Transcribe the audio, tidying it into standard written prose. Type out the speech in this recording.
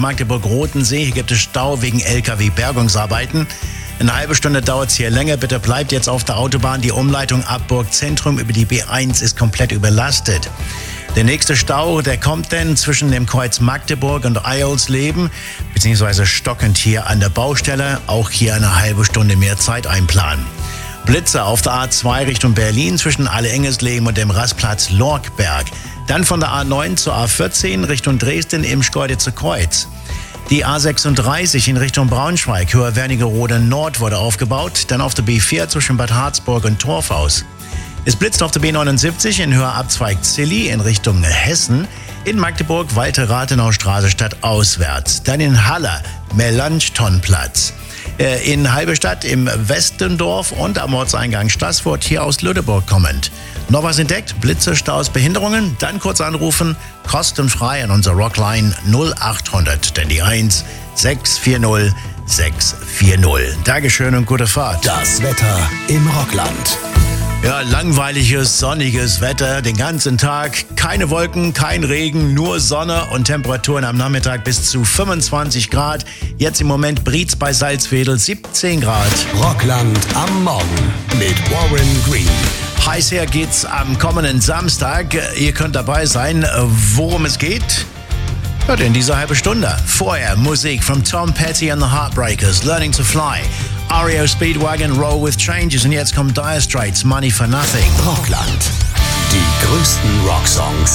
Magdeburg-Rotensee. Hier gibt es Stau wegen LKW-Bergungsarbeiten. Eine halbe Stunde dauert es hier länger. Bitte bleibt jetzt auf der Autobahn. Die Umleitung ab Burgzentrum über die B1 ist komplett überlastet. Der nächste Stau, der kommt denn zwischen dem Kreuz Magdeburg und Eilsleben, beziehungsweise stockend hier an der Baustelle. Auch hier eine halbe Stunde mehr Zeit einplanen. Blitze auf der A2 Richtung Berlin zwischen Alle-Engesleben und dem Rastplatz Lorkberg. Dann von der A9 zur A14 Richtung Dresden im Schkeuditzer Kreuz. Die A36 in Richtung Braunschweig, Höhe Wernigerode Nord wurde aufgebaut. Dann auf der B4 zwischen Bad Harzburg und Torfhaus. Es blitzt auf der B79 in Höhe Abzweig Zilli in Richtung Hessen. In Magdeburg Walte-Rathenau-Straße stadtauswärts. Dann in Halle Melanchthonplatz. In Halberstadt im Westendorf und am Ortseingang Staßfurt hier aus Lüneburg kommend. Noch was entdeckt? Blitze, Staus, Behinderungen? Dann kurz anrufen, kostenfrei an unser Rockline 0800, denn die 1 640 640. Dankeschön und gute Fahrt. Das Wetter im Rockland. Ja, langweiliges, sonniges Wetter den ganzen Tag. Keine Wolken, kein Regen, nur Sonne und Temperaturen am Nachmittag bis zu 25 Grad. Jetzt im Moment Brietz bei Salzwedel 17 Grad. Rockland am Morgen mit Warren Green. Heiß her geht's am kommenden Samstag. Ihr könnt dabei sein. Worum es geht? Hört in dieser halben Stunde. Vorher Musik von Tom Petty and the Heartbreakers, Learning to Fly. REO Speedwagon, Roll with Changes. Und jetzt kommt Dire Straits, Money for Nothing. Rockland. Die größten Rocksongs.